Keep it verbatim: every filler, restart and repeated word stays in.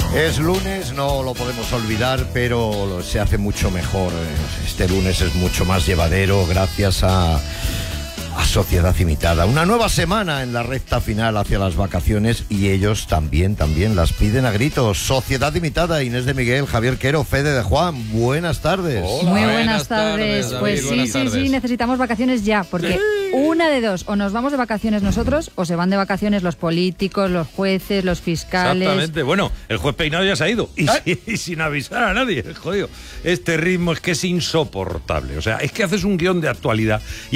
Es lunes, no lo podemos olvidar, pero se hace mucho mejor. Este lunes es mucho más llevadero gracias a, a Sociedad Imitada. Una nueva semana en la recta final hacia las vacaciones y ellos también, también las piden a gritos. Sociedad Imitada, Inés de Miguel, Javier Quero, Fede de Juan. Buenas tardes. Hola, Muy buenas, buenas tardes. tardes, pues David, sí, buenas sí, tardes. sí, necesitamos vacaciones ya, porque Sí. una de dos, o nos vamos de vacaciones nosotros, o se van de vacaciones los políticos, los jueces, los fiscales. Exactamente. Bueno, el juez Peinado ya se ha ido. Y, sin, y sin avisar a nadie. Jodido. Este ritmo es que es insoportable. O sea, es que haces un guión de actualidad y